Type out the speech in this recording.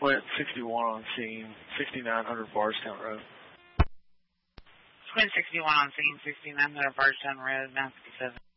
Quint 61 on scene, 6900 Bardstown Road. Quint 61 on scene, 6900 Bardstown Road, 957.